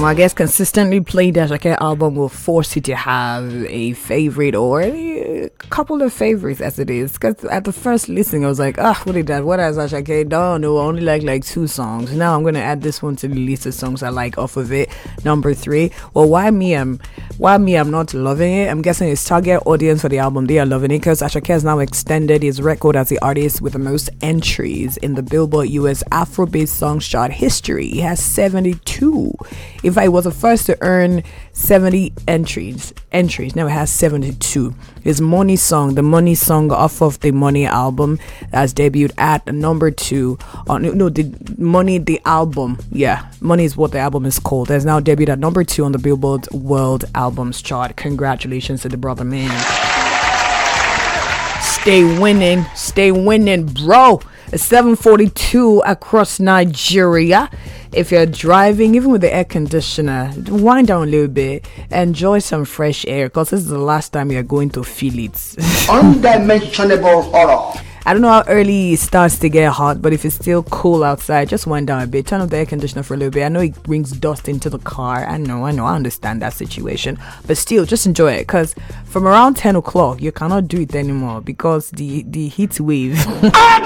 I guess consistently playing the Ashake album will force you to have a favorite or a couple of favorites as it is. Because at the first listening, I was like, what is that? What has Ashake done? No, I only like 2 songs. Now I'm going to add this one to the list of songs I like off of it. Number 3. Well, why me? I'm not loving it. I'm guessing his target audience for the album, they are loving it because Ashake has now extended his record as the artist with the most entries in the Billboard US Afrobeat Songs Chart history. He has 72. In fact, it was the first to earn 70 entries. Now it has 72. His Money song, the Money song off of the Money album, has debuted at number 2. The album. Yeah, Money is what the album is called. Has now debuted at number 2 on the Billboard World Albums Chart. Congratulations to the brother, man. Stay winning, bro. It's 7:42 across Nigeria. If you're driving, even with the air conditioner, wind down a little bit, enjoy some fresh air, because this is the last time you're going to feel it. Undimensionable horror. I don't know how early it starts to get hot, but if it's still cool outside, just wind down a bit. Turn off the air conditioner for a little bit. I know it brings dust into the car. I know. I understand that situation. But still, just enjoy it. Because from around 10 o'clock, you cannot do it anymore because the heat wave. I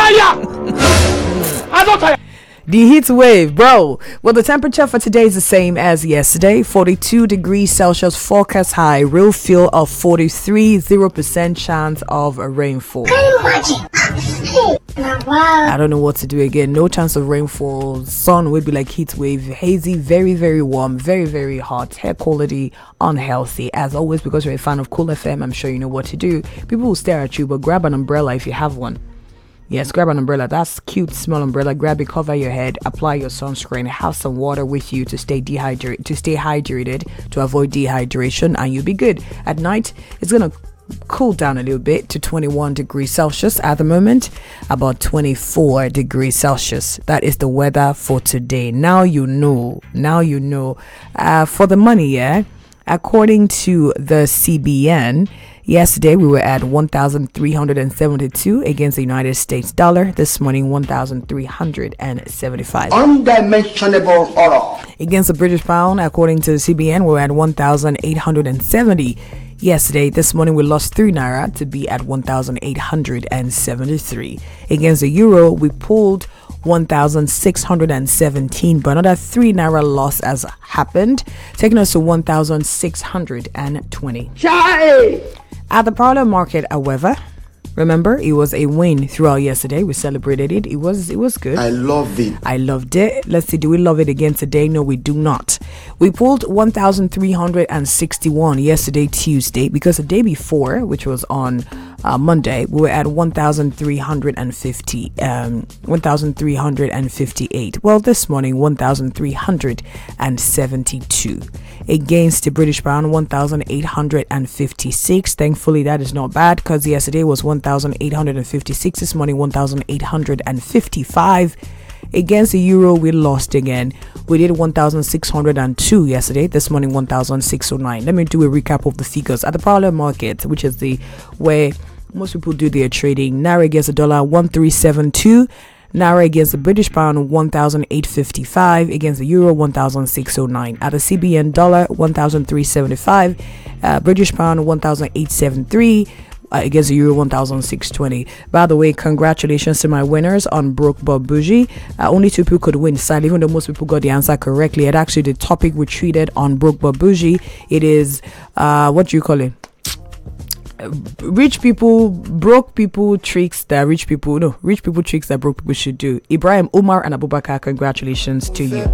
don't tire. The heat wave, bro. Well, the temperature for today is the same as yesterday. 42 degrees Celsius forecast high. Real feel of 43. 0% chance of rainfall. Can you imagine? Wow. I don't know what to do again. No chance of rainfall. Sun will be like heat wave. Hazy, very, very warm. Very, very hot. Air quality unhealthy. As always, because you're a fan of Cool FM, I'm sure you know what to do. People will stare at you, but grab an umbrella if you have one. Yes, grab an umbrella. That's cute, small umbrella. Grab it, cover your head, apply your sunscreen, have some water with you to stay hydrated, to avoid dehydration, and you'll be good. At night, it's gonna cool down a little bit to 21 degrees Celsius. At the moment, about 24 degrees Celsius. That is the weather for today. Now you know. For the money, yeah. According to the CBN, yesterday we were at 1,372 against the United States dollar. This morning, 1,375. Undimensionable horror. Against the British pound, according to the CBN, we're at 1,870. Yesterday, this morning, we lost 3 naira to be at 1,873. Against the euro, we pulled 1,617, but another 3 naira loss has happened, taking us to 1,620. Chai! At the parallel market, however, remember, it was a win throughout yesterday. We celebrated it. It was good. I loved it. Let's see, do we love it again today? No, we do not. We pulled 1,361 yesterday, Tuesday, because the day before, which was on Monday, we were at 1,358. Well, this morning, 1,372. Against the British pound, 1,856. Thankfully, that is not bad, because yesterday was 1,856. This morning, 1,855. Against the euro, we lost again. We did 1,602 yesterday. This morning, 1,609. Let me do a recap of the figures. At the parallel market, which is the where most people do their trading, Naira against the dollar, 1,372. Naira against the British pound, 1,855. Against the euro, 1,609. At the CBN dollar, 1,375. British pound, 1,873. Against the euro, 1,620. By the way, congratulations to my winners on Broke But Bougie. Only 2 people could win, sadly, even though most people got the answer correctly. And actually, the topic we treated on Broke But Bougie, it is what do you call it? Rich people tricks that broke people should do. Ibrahim, Umar, and Abubakar, congratulations to you.